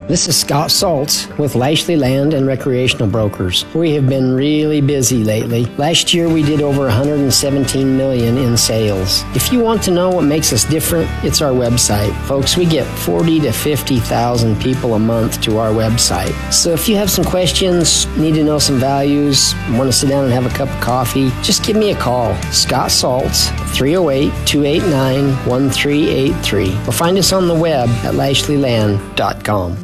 This is Scott Saltz with Lashley Land and Recreational Brokers. We have been really busy lately. Last year we did over $117 million in sales. If you want to know what makes us different, it's our website. Folks, we get 40 to 50,000 people a month to our website. So if you have some questions, need to know some values, want to sit down and have a cup of coffee, just give me a call. Scott Saltz, 308-289-1383. Or find us on the web at lashleyland.com.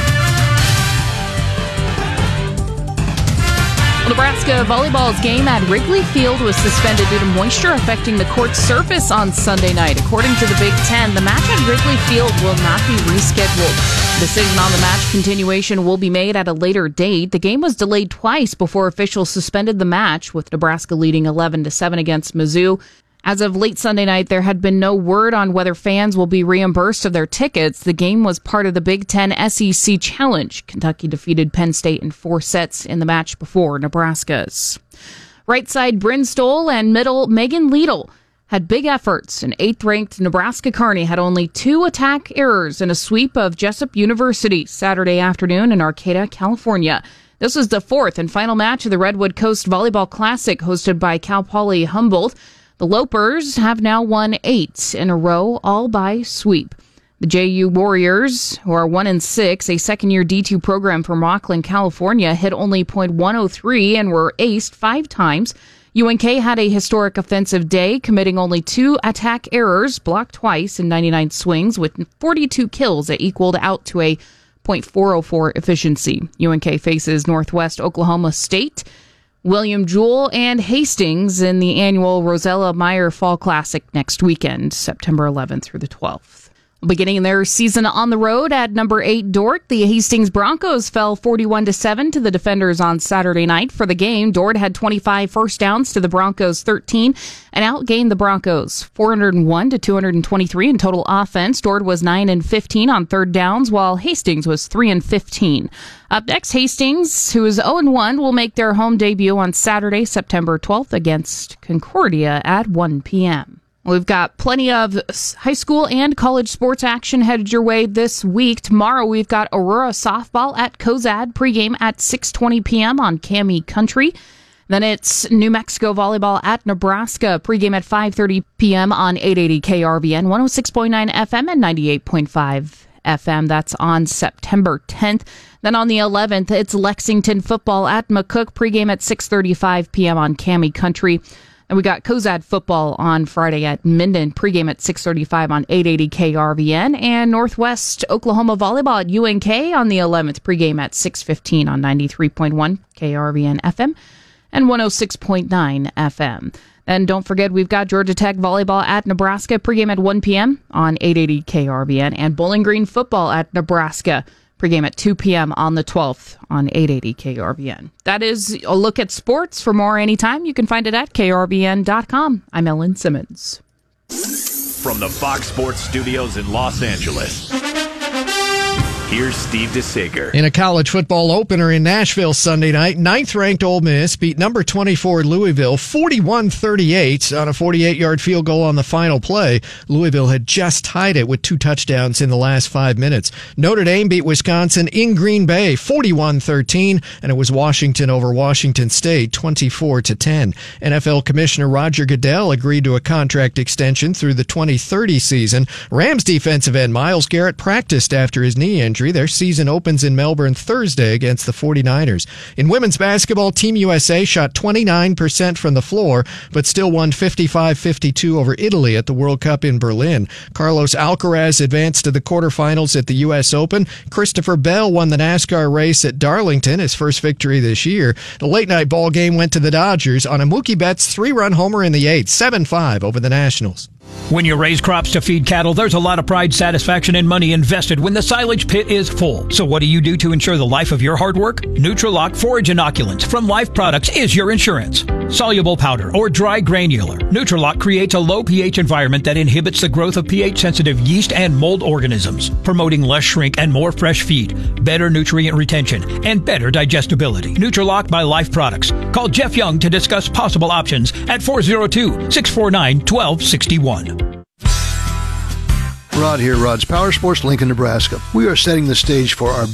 Nebraska volleyball's game at Wrigley Field was suspended due to moisture affecting the court's surface on Sunday night. According to the Big Ten, the match at Wrigley Field will not be rescheduled. Decision on the match continuation will be made at a later date. The game was delayed twice before officials suspended the match, with Nebraska leading 11-7 against Mizzou. As of late Sunday night, there had been no word on whether fans will be reimbursed of their tickets. The game was part of the Big Ten SEC Challenge. Kentucky defeated Penn State in 4 sets in the match before Nebraska's. Right side Bryn Stoll and middle Megan Liedl had big efforts. An 8th-ranked Nebraska Kearney had only 2 attack errors in a sweep of Jessup University Saturday afternoon in Arcata, California. This was the 4th and final match of the Redwood Coast Volleyball Classic hosted by Cal Poly Humboldt. The Lopers have now won 8 in a row, all by sweep. The JU Warriors, who are 1-6, a second-year D2 program from Rocklin, California, hit only .103 and were aced 5 times. UNK had a historic offensive day, committing only 2 attack errors, blocked twice in 99 swings, with 42 kills that equaled out to a .404 efficiency. UNK faces Northwest Oklahoma State, William Jewell, and Hastings in the annual Rosella Meyer Fall Classic next weekend, September 11th through the 12th. Beginning their season on the road at number 8 Dordt, the Hastings Broncos fell 41-7 to the Defenders on Saturday night. For the game, Dordt had 25 first downs to the Broncos 13 and outgained the Broncos 401 to 223 in total offense. Dordt was 9-15 on third downs, while Hastings was 3-15. Up next, Hastings, who is 0-1, will make their home debut on Saturday, September 12th against Concordia at 1 p.m. We've got plenty of high school and college sports action headed your way this week. Tomorrow, we've got Aurora softball at Cozad, pregame at 6:20 p.m. on Cami Country. Then it's New Mexico volleyball at Nebraska, pregame at 5:30 p.m. on 880 KRVN, 106.9 FM and 98.5 FM. That's on September 10th. Then on the 11th, it's Lexington football at McCook, pregame at 6:35 p.m. on Cami Country. And we got Cozad football on Friday at Minden, pregame at 6:35 on 880 KRVN, and Northwest Oklahoma volleyball at UNK on the 11th, pregame at 6:15 on 93.1 KRVN FM and 106.9 FM. And don't forget, we've got Georgia Tech volleyball at Nebraska, pregame at 1 p.m. on 880 KRVN, and Bowling Green football at Nebraska, pregame at 2 p.m. on the 12th on 880 KRVN. That is a look at sports. For more anytime, you can find it at krvn.com. I'm Ellen Simmons. From the Fox Sports Studios in Los Angeles, here's Steve DeSager. In a college football opener in Nashville Sunday night, 9th-ranked Ole Miss beat number 24 Louisville 41-38 on a 48-yard field goal on the final play. Louisville had just tied it with 2 touchdowns in the last 5 minutes. Notre Dame beat Wisconsin in Green Bay 41-13, and it was Washington over Washington State 24-10. NFL Commissioner Roger Goodell agreed to a contract extension through the 2030 season. Rams defensive end Myles Garrett practiced after his knee injury. Their season opens in Melbourne Thursday against the 49ers. In women's basketball, Team USA shot 29% from the floor, but still won 55-52 over Italy at the World Cup in Berlin. Carlos Alcaraz advanced to the quarterfinals at the U.S. Open. Christopher Bell won the NASCAR race at Darlington, his first victory this year. The late-night ball game went to the Dodgers on a Mookie Betts 3-run homer in the 8th, 7-5 over the Nationals. When you raise crops to feed cattle, there's a lot of pride, satisfaction, and money invested when the silage pit is full. So what do you do to ensure the life of your hard work? Nutrilock Forage Inoculants from Life Products is your insurance. Soluble powder or dry granular, Nutrilock creates a low pH environment that inhibits the growth of pH-sensitive yeast and mold organisms, promoting less shrink and more fresh feed, better nutrient retention, and better digestibility. Nutrilock by Life Products. Call Jeff Young to discuss possible options at 402-649-1261. Rod here, Rod's Power Sports, Lincoln, Nebraska. We are setting the stage for our